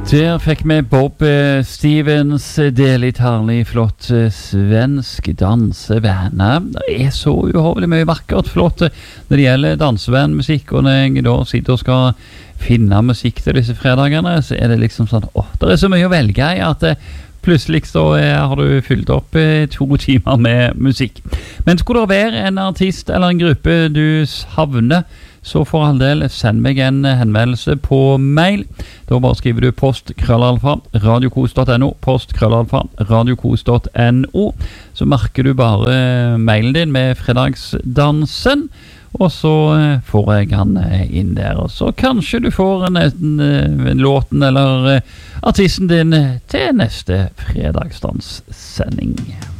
Der fikk vi Bob Stevens, det er litt herlig, flott svensk dansevene. Det så uhåvelig mye vakkert flott når det gjelder dansevennmusikk, og når jeg da sitter og skal finne musikk til disse fredagene, så det liksom sånn, det så mye å velge i at plutselig så har du fylt opp 2 timer med musikk. Men skulle det være en artist eller en gruppe du savner, så for all del send meg en henvendelse på mail. Da bare skriver du post@radiokos.no, post@radiokos.no. Så marker du bare mailen din med fredagsdansen, og så får jeg han inn der, og så kanskje du får en låten eller artisten din til neste fredagsdanssending.